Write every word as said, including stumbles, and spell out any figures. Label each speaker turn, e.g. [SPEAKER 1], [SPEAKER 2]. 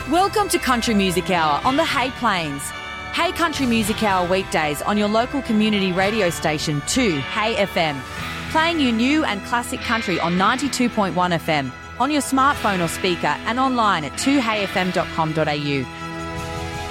[SPEAKER 1] Welcome to Country Music Hour on the Hay Plains. Hay Country Music Hour weekdays on your local community radio station two Hay F M. Playing you new and classic country on ninety-two point one F M, on your smartphone or speaker and online at two hay f m dot com dot a u.